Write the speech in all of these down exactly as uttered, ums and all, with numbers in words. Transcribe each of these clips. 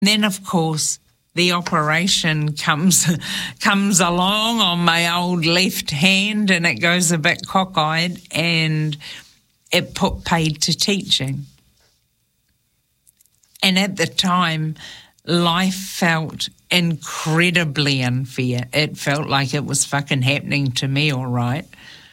Then, of course, the operation comes comes along on my old left hand, and it goes a bit cockeyed, and it put paid to teaching. And at the time, life felt incredibly unfair. It felt like it was fucking happening to me, all right.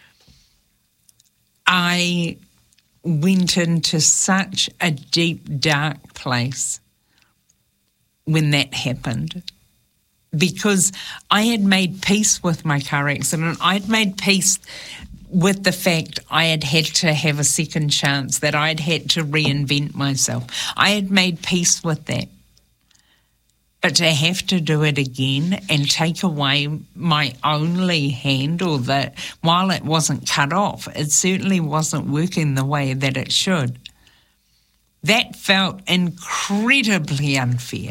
I went into such a deep, dark place when that happened, because I had made peace with my car accident. I'd made peace with the fact I had had to have a second chance, that I'd had to reinvent myself. I had made peace with that. But to have to do it again and take away my only hand, or that while it wasn't cut off, it certainly wasn't working the way that it should. That felt incredibly unfair.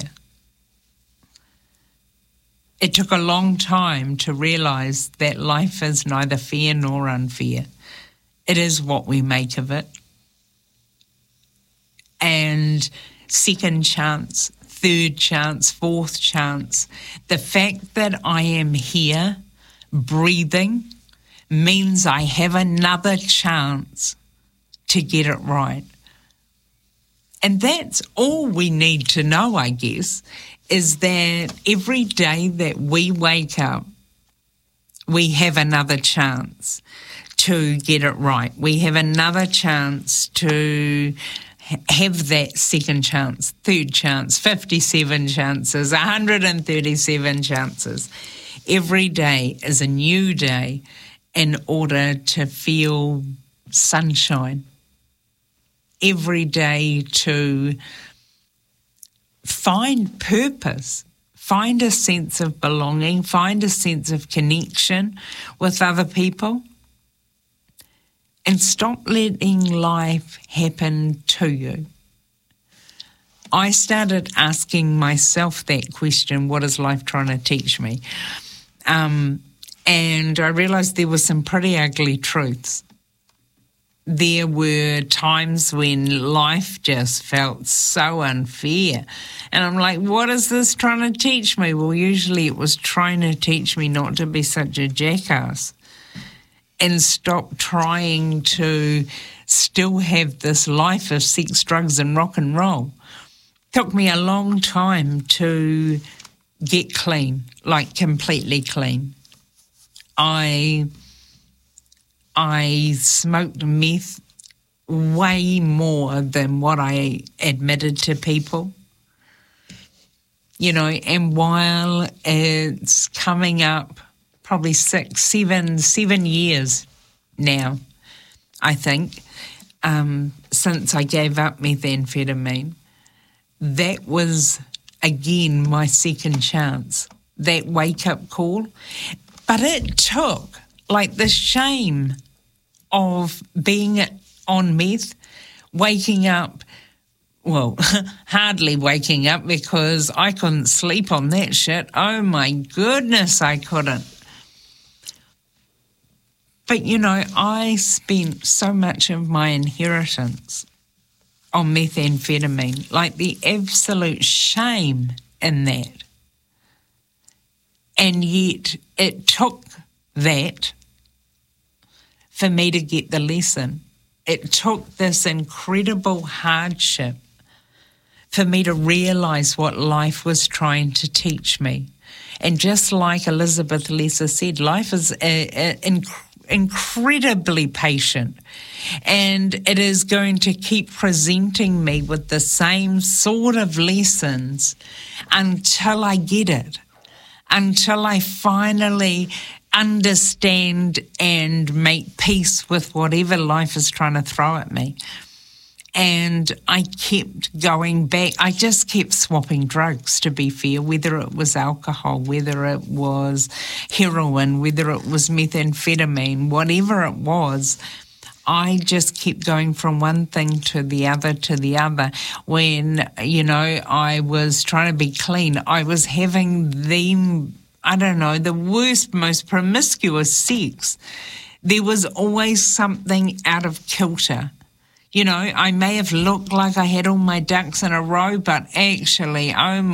It took a long time to realise that life is neither fair nor unfair. It is what we make of it. And second chance, third chance, fourth chance, the fact that I am here, breathing, means I have another chance to get it right. And that's all we need to know, I guess, is that every day that we wake up, we have another chance to get it right. We have another chance to have that second chance, third chance, fifty-seven chances, one hundred thirty-seven chances. Every day is a new day in order to feel sunshine. Every day to find purpose, find a sense of belonging, find a sense of connection with other people, and stop letting life happen to you. I started asking myself that question, what is life trying to teach me? Um, and I realised there were some pretty ugly truths. There were times when life just felt so unfair. And I'm like, what is this trying to teach me? Well, usually it was trying to teach me not to be such a jackass and stop trying to still have this life of sex, drugs and rock and roll. It took me a long time to get clean, like completely clean. I... I smoked meth way more than what I admitted to people. You know, and while it's coming up probably six, seven, seven years now, I think, um, since I gave up methamphetamine, that was, again, my second chance, that wake-up call. But it took, like, the shame of being on meth, waking up, well, hardly waking up because I couldn't sleep on that shit. Oh my goodness, I couldn't. But, you know, I spent so much of my inheritance on methamphetamine, like the absolute shame in that. And yet it took that for me to get the lesson. It took this incredible hardship for me to realise what life was trying to teach me. And just like Elizabeth Lesser said, life is uh, uh, inc- incredibly patient, and it is going to keep presenting me with the same sort of lessons until I get it, until I finally understand and make peace with whatever life is trying to throw at me. And I kept going back. I just kept swapping drugs, to be fair, whether it was alcohol, whether it was heroin, whether it was methamphetamine, whatever it was. I just kept going from one thing to the other to the other. When, you know, I was trying to be clean, I was having the, I don't know, the worst, most promiscuous sex. There was always something out of kilter. You know, I may have looked like I had all my ducks in a row, but actually, oh